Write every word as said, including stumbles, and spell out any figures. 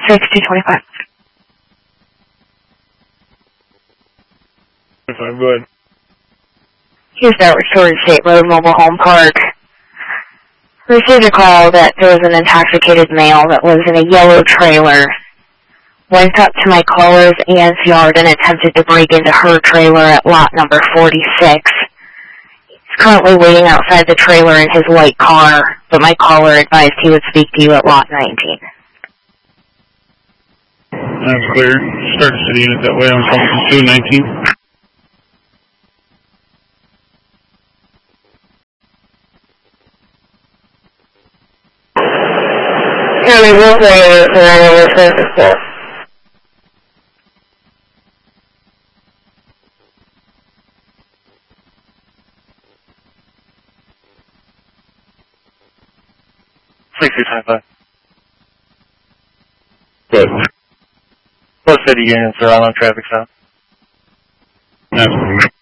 six two twenty-five. twenty-five, go ahead. Houston, Restored State Road, Mobile Home Park. Received a call that there was an intoxicated male that was in a yellow trailer. Went up to my caller's aunt's yard and attempted to break into her trailer at lot number forty-six. He's currently waiting outside the trailer in his white car, but my caller advised he would speak to you at lot nineteen. That's clear. Start the city unit that way. I'm calling from two nineteen. County Wolfman, Fernando, San six two twenty-five. Good. Both city units are on traffic stop. That's